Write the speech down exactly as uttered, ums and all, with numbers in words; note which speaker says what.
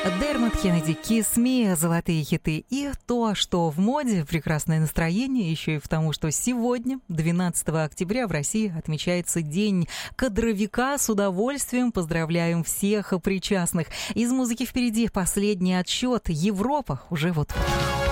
Speaker 1: Дермот Кеннеди, «Kiss Me», золотые хиты. И то, что в моде, прекрасное настроение, еще и в тому, что сегодня, двенадцатого октября, в России отмечается День кадровика. С удовольствием поздравляем всех причастных. Из музыки впереди последний отсчет. Европа уже вот-вот.